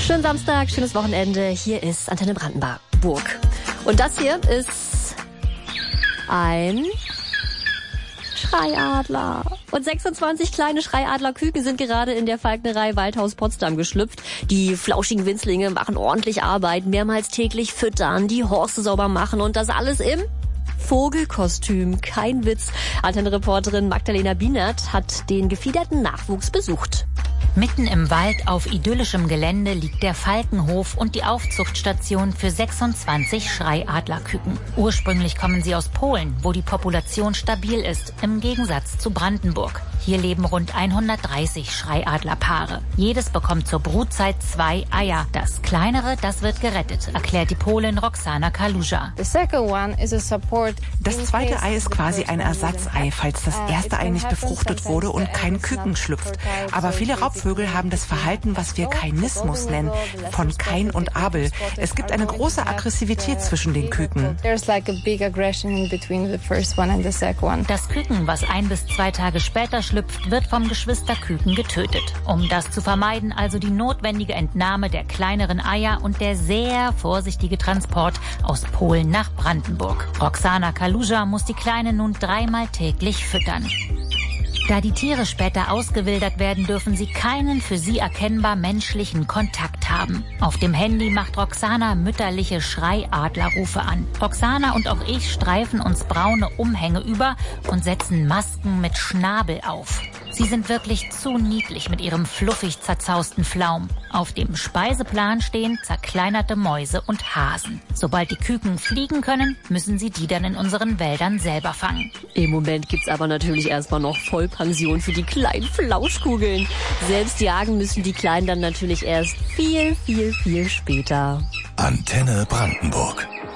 Schönen Samstag, schönes Wochenende. Hier ist Antenne Brandenburg. Und das hier ist ein Schreiadler. Und 26 kleine Schreiadlerküken sind gerade in der Falknerei Waldhaus Potsdam geschlüpft. Die flauschigen Winzlinge machen ordentlich Arbeit, mehrmals täglich füttern, die Horste sauber machen und das alles im Vogelkostüm. Kein Witz. Antenne-Reporterin Magdalena Bienert hat den gefiederten Nachwuchs besucht. Mitten im Wald auf idyllischem Gelände liegt der Falkenhof und die Aufzuchtstation für 26 Schreiadlerküken. Ursprünglich kommen sie aus Polen, wo die Population stabil ist, im Gegensatz zu Brandenburg. Hier leben rund 130 Schreiadlerpaare. Jedes bekommt zur Brutzeit 2 Eier. Das kleinere, das wird gerettet, erklärt die Polin Roxana Kaluja. Das zweite Ei ist quasi ein Ersatzei, falls das erste Ei nicht befruchtet wurde und kein Küken schlüpft. Aber viele Raubvögel haben das Verhalten, was wir Kainismus nennen, von Kain und Abel. Es gibt eine große Aggressivität zwischen den Küken. Das Küken, was 1 bis 2 Tage später schlüpft, wird vom Geschwisterküken getötet. Um das zu vermeiden, also die notwendige Entnahme der kleineren Eier und der sehr vorsichtige Transport aus Polen nach Brandenburg. Roxana Kaluja muss die Kleinen nun 3-mal täglich füttern. Da die Tiere später ausgewildert werden, dürfen sie keinen für sie erkennbar menschlichen Kontakt haben. Auf dem Handy macht Roxana mütterliche Schreiadlerrufe an. Roxana und auch ich streifen uns braune Umhänge über und setzen Masken mit Schnabel auf. Sie sind wirklich zu niedlich mit ihrem fluffig zerzausten Flaum. Auf dem Speiseplan stehen zerkleinerte Mäuse und Hasen. Sobald die Küken fliegen können, müssen sie die dann in unseren Wäldern selber fangen. Im Moment gibt's aber natürlich erstmal noch Vollpension für die kleinen Flauschkugeln. Selbst jagen müssen die Kleinen dann natürlich erst viel später. Antenne Brandenburg.